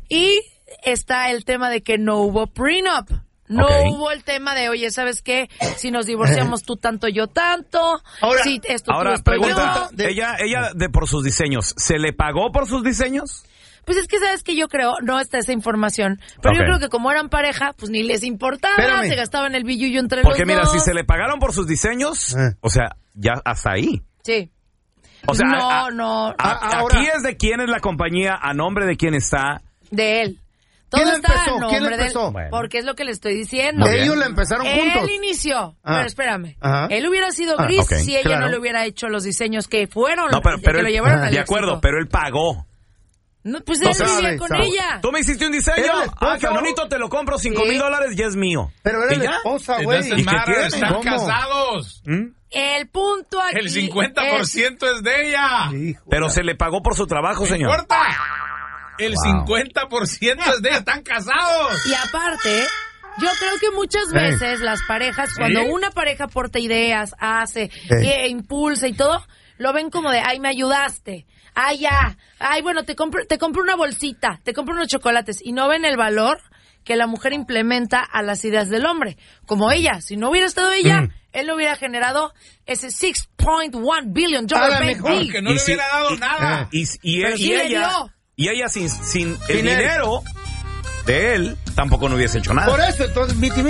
Y está el tema de que no hubo prenup. No hubo el tema de, oye, ¿sabes qué? Si nos divorciamos tú tanto, yo tanto. Ahora, si esto ahora tú, esto pregunta, yo. ella por sus diseños, ¿se le pagó por sus diseños? Pues es que, ¿sabes qué? Yo creo, no está esa información, pero yo creo que como eran pareja, pues ni les importaba, se gastaban el billullo entre los dos. Porque mira, si se le pagaron por sus diseños, o sea, ya hasta ahí. Sí. O sea, no. Aquí es de quién es la compañía, a nombre de quién está. De él. Todo ¿Quién está empezó? a nombre ¿Quién de él, empezó? porque es lo que le estoy diciendo. Ellos la empezaron juntos. Él inició, pero espérame. Ajá. Él hubiera sido gris si ella no le hubiera hecho los diseños que fueron que lo llevaron al de acuerdo, éxito. pero él pagó. No, pues él vivía con ella. ¿Tú me hiciste un diseño? Esposa, Qué bonito, te lo compro, $5,000 y es mío. Pero era ¿Y la ya? esposa, güey. ¿Y qué tiene? Están ¿Cómo? casados. El punto aquí El 50% es de ella. Pero se le pagó por su trabajo, No señor. importa. El 50% es de ella. Están casados. Y aparte, yo creo que muchas veces las parejas, cuando una pareja aporta ideas, hace, impulsa y todo, lo ven como de, ay, me ayudaste. Ay, ya. Ay, bueno, te compro una bolsita, te compro unos chocolates. Y no ven el valor que la mujer implementa a las ideas del hombre. Como ella. Si no hubiera estado ella, él no hubiera generado ese $6.1 billion baby. Que no le hubiera dado nada. Y ella sin el dinero de él, tampoco no hubiese hecho nada. Por eso, entonces,